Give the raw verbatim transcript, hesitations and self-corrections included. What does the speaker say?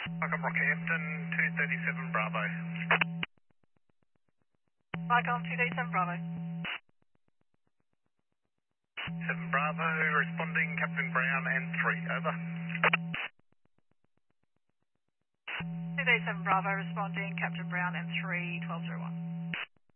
Welcome Rockhampton, two thirty-seven Bravo. Micron two thirty-seven Bravo. seven Bravo, responding Captain Brown and three, over. two thirty-seven Bravo responding Captain Brown and three twelve oh one.